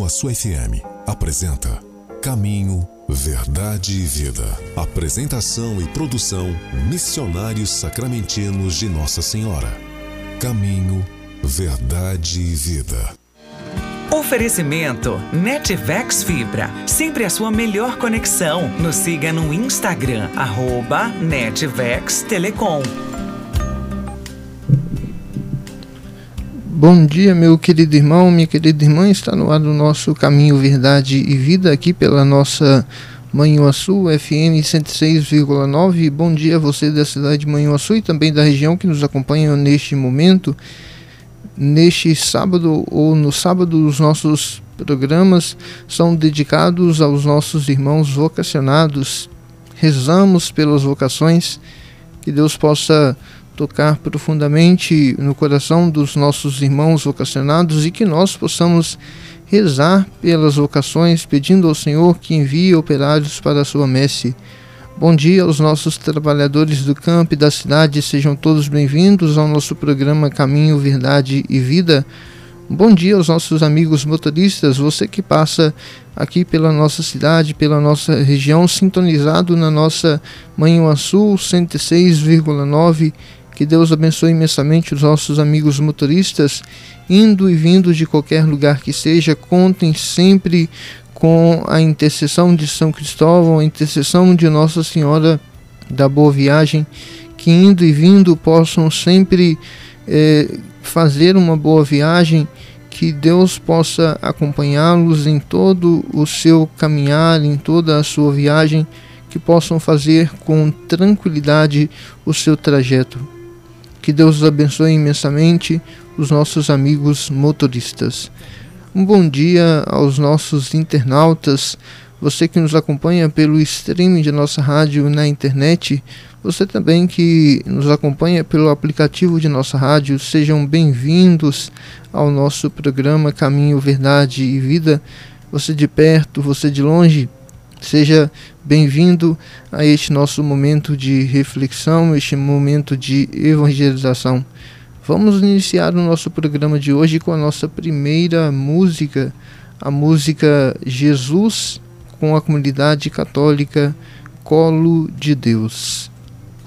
Açu FM apresenta Caminho, Verdade e Vida. Apresentação e produção Missionários Sacramentinos de Nossa Senhora. Caminho, Verdade e Vida. Oferecimento Netvex Fibra, sempre a sua melhor conexão. Nos siga no Instagram, @NetVexTelecom. Bom dia, meu querido irmão, minha querida irmã. Está no ar do nosso Caminho, Verdade e Vida, aqui pela nossa Manhuaçu FM 106,9. Bom dia a você da cidade de Manhuaçu e também da região que nos acompanha neste momento. Neste sábado ou no sábado, os nossos programas são dedicados aos nossos irmãos vocacionados. Rezamos pelas vocações, que Deus possa tocar profundamente no coração dos nossos irmãos vocacionados e que nós possamos rezar pelas vocações, pedindo ao Senhor que envie operários para a sua messe. Bom dia aos nossos trabalhadores do campo e da cidade, sejam todos bem-vindos ao nosso programa Caminho, Verdade e Vida. Bom dia aos nossos amigos motoristas, você que passa aqui pela nossa cidade, pela nossa região, sintonizado na nossa Manhuaçu 106,9. Que Deus abençoe imensamente os nossos amigos motoristas, indo e vindo de qualquer lugar que seja. Contem sempre com a intercessão de São Cristóvão, a intercessão de Nossa Senhora da Boa Viagem, que indo e vindo possam sempre fazer uma boa viagem, que Deus possa acompanhá-los em todo o seu caminhar, em toda a sua viagem, que possam fazer com tranquilidade o seu trajeto. Que Deus abençoe imensamente os nossos amigos motoristas. Um bom dia aos nossos internautas, você que nos acompanha pelo streaming de nossa rádio na internet, você também que nos acompanha pelo aplicativo de nossa rádio, sejam bem-vindos ao nosso programa Caminho, Verdade e Vida. Você de perto, você de longe, seja bem-vindo a este nosso momento de reflexão, este momento de evangelização. Vamos iniciar o nosso programa de hoje com a nossa primeira música, a música Jesus, com a comunidade católica Colo de Deus.